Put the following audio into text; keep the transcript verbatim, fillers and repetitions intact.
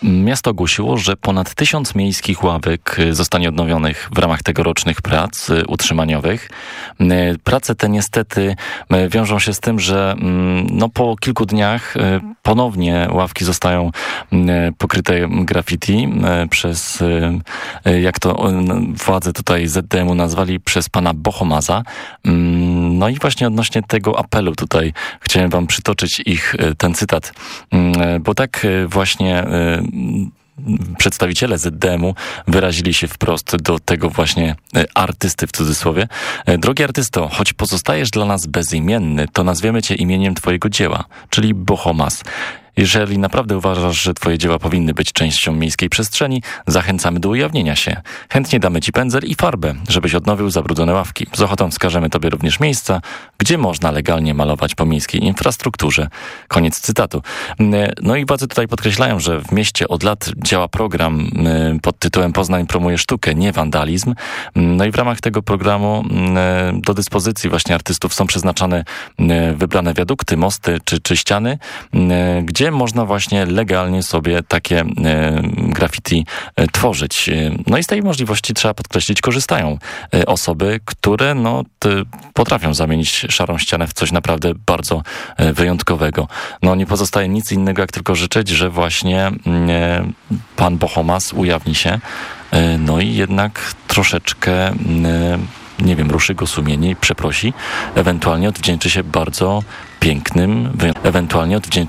Miasto ogłosiło, że ponad tysiąc miejskich ławek zostanie odnowionych w ramach tegorocznych prac utrzymaniowych. Prace te niestety wiążą się z tym, że no, po kilku dniach ponownie ławki zostają pokryte graffiti przez, jak to władze tutaj Z D M-u nazwali, przez pana Bohomaza. No i właśnie odnośnie tego apelu tutaj chciałem wam przytoczyć ich ten cytat, bo tak właśnie przedstawiciele Z D M-u wyrazili się wprost do tego właśnie artysty w cudzysłowie. Drogi artysto, choć pozostajesz dla nas bezimienny, to nazwiemy cię imieniem twojego dzieła, czyli Bohomaz. Jeżeli naprawdę uważasz, że twoje dzieła powinny być częścią miejskiej przestrzeni, zachęcamy do ujawnienia się. Chętnie damy ci pędzel i farbę, żebyś odnowił zabrudzone ławki. Z ochotą wskażemy tobie również miejsca, gdzie można legalnie malować po miejskiej infrastrukturze. Koniec cytatu. No i władze tutaj podkreślają, że w mieście od lat działa program pod tytułem Poznań promuje sztukę, nie wandalizm. No i w ramach tego programu do dyspozycji właśnie artystów są przeznaczane wybrane wiadukty, mosty czy, czy ściany, gdzie gdzie można właśnie legalnie sobie takie e, graffiti e, tworzyć. No i z tej możliwości, trzeba podkreślić, korzystają e, osoby, które no, t, potrafią zamienić szarą ścianę w coś naprawdę bardzo e, wyjątkowego. No nie pozostaje nic innego, jak tylko życzyć, że właśnie e, pan Bohomaz ujawni się, e, no i jednak troszeczkę e, nie wiem, ruszy go sumienie i przeprosi, ewentualnie odwdzięczy się bardzo pięknym, ewentualnie odwdzięczy